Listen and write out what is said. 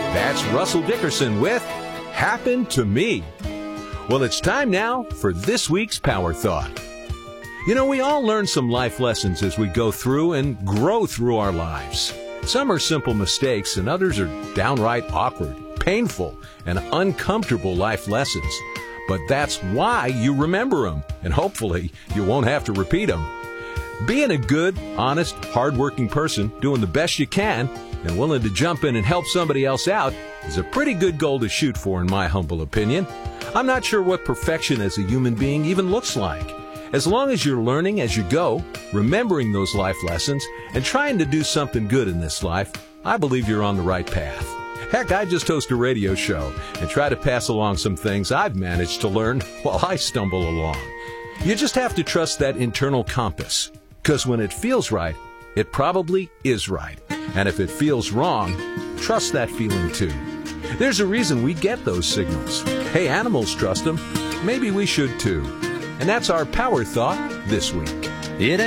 That's Russell Dickerson with Happened to Me. Well, it's time now for this week's Power Thought. You know, we all learn some life lessons as we go through and grow through our lives. Some are simple mistakes and others are downright awkward, painful, and uncomfortable life lessons. But that's why you remember them, and hopefully you won't have to repeat them. Being a good, honest, hardworking person, doing the best you can, and willing to jump in and help somebody else out is a pretty good goal to shoot for, in my humble opinion. I'm not sure what perfection as a human being even looks like. As long as you're learning as you go, remembering those life lessons, and trying to do something good in this life, I believe you're on the right path. Heck, I just host a radio show and try to pass along some things I've managed to learn while I stumble along. You just have to trust that internal compass, because when it feels right, it probably is right. And if it feels wrong, trust that feeling too. There's a reason we get those signals. Hey, animals trust them. Maybe we should too. And that's our Power Thought this week. It